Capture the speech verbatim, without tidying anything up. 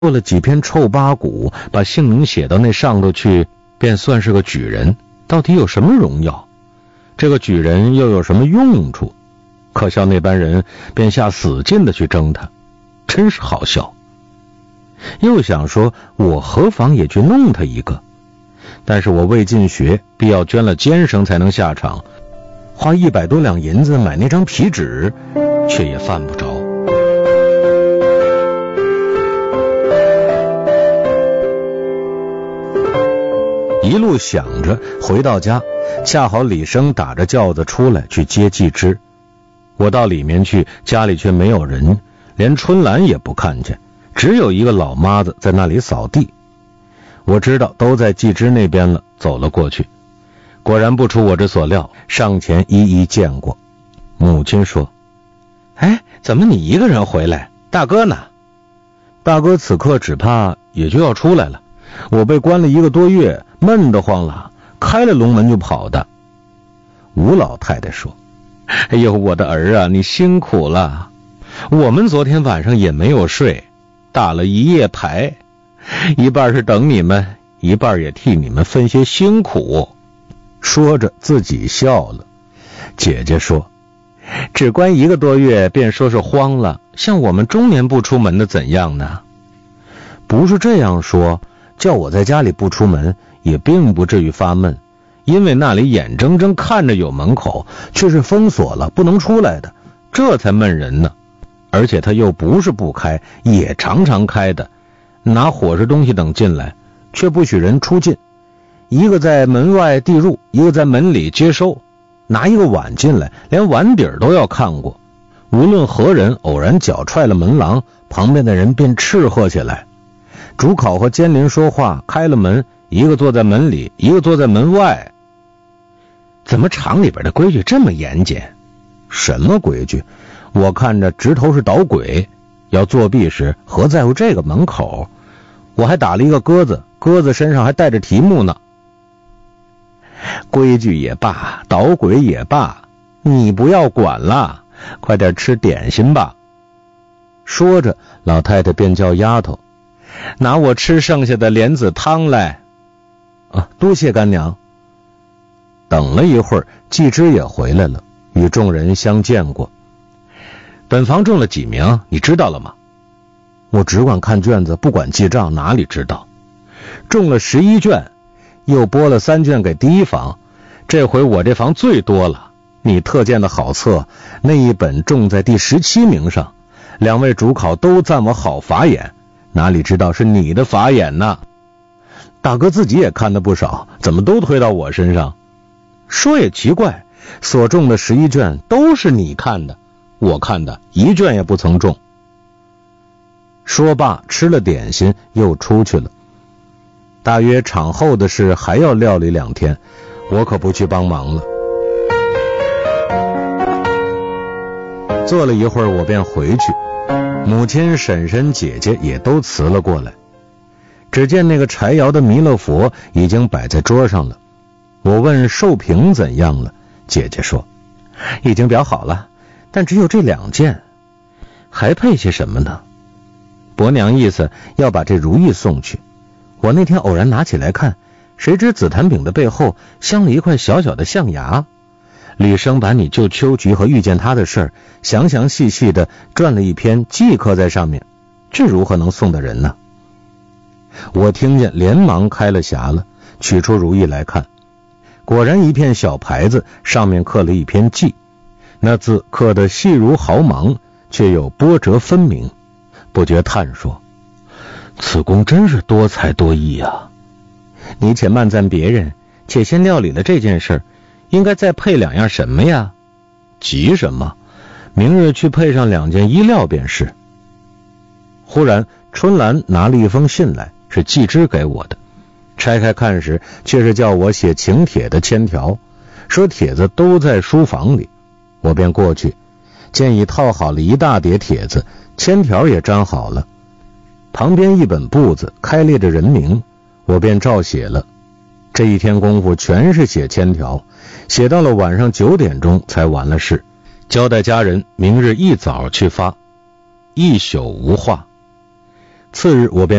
做了几篇臭八股，把姓名写到那上头去，便算是个举人，到底有什么荣耀？这个举人又有什么用处？可笑那班人便下死劲的去争他，真是好笑。又想说我何妨也去弄他一个，但是我未进学，必要捐了监生才能下场，花一百多两银子买那张皮纸，却也犯不着。一路想着回到家，恰好李生打着轿子出来去接季枝。我到里面去，家里却没有人，连春兰也不看见，只有一个老妈子在那里扫地。我知道都在季枝那边了，走了过去。果然不出我之所料，上前一一见过。母亲说：哎，怎么你一个人回来？大哥呢？大哥此刻只怕也就要出来了，我被关了一个多月，闷得慌了，开了龙门就跑的。吴老太太说：哎呦，我的儿啊，你辛苦了，我们昨天晚上也没有睡，打了一夜牌，一半是等你们，一半也替你们分些辛苦。说着自己笑了。姐姐说：只关一个多月便说是慌了，像我们中年不出门的怎样呢？不是这样说，叫我在家里不出门也并不至于发闷，因为那里眼睁睁看着有门口，却是封锁了不能出来的，这才闷人呢。而且他又不是不开，也常常开的，拿伙食东西等进来，却不许人出进，一个在门外递入，一个在门里接收，拿一个碗进来，连碗底儿都要看过。无论何人偶然脚踹了门廊，旁边的人便斥喝起来。主考和监邻说话，开了门，一个坐在门里，一个坐在门外。怎么厂里边的规矩这么严谨？什么规矩？我看着直头是捣鬼，要作弊时何在乎这个门口？我还打了一个鸽子，鸽子身上还带着题目呢。规矩也罢，捣鬼也罢，你不要管了，快点吃点心吧。说着，老太太便叫丫头拿我吃剩下的莲子汤来。啊，多谢干娘。等了一会儿，季枝也回来了，与众人相见过。本房中了几名，你知道了吗？我只管看卷子，不管记账，哪里知道？中了十一卷，又拨了三卷给第一房，这回我这房最多了。你特荐的好册，那一本中在第十七名上，两位主考都赞我好法眼，哪里知道是你的法眼呢？大哥自己也看得不少，怎么都推到我身上？说也奇怪，所中的十一卷都是你看的，我看的一卷也不曾中。说罢，吃了点心又出去了。大约场后的事还要料理两天，我可不去帮忙了。坐了一会儿，我便回去，母亲、婶婶、姐姐也都辞了过来。只见那个柴窑的弥勒佛已经摆在桌上了。我问寿瓶怎样了，姐姐说已经裱好了，但只有这两件，还配些什么呢？伯娘意思要把这如意送去。我那天偶然拿起来看，谁知紫檀饼的背后镶了一块小小的象牙。李生把你救秋菊和遇见他的事儿详详细细的撰了一篇，记刻在上面，这如何能送的人呢？我听见，连忙开了匣了，取出如意来看，果然一片小牌子，上面刻了一篇记，那字刻得细如毫芒，却有波折分明，不觉叹说：此公真是多才多艺啊！你且慢赞别人，且先料理了这件事，应该再配两样什么呀？急什么？明日去配上两件衣料便是。忽然春兰拿了一封信来，是季枝给我的。拆开看时，却是叫我写请帖的签条，说帖子都在书房里。我便过去，见已套好了一大叠帖子，签条也粘好了，旁边一本簿子开列着人名，我便照写了。这一天功夫全是写签条，写到了晚上九点钟才完了事，交代家人明日一早去发，一宿无话。 次日我便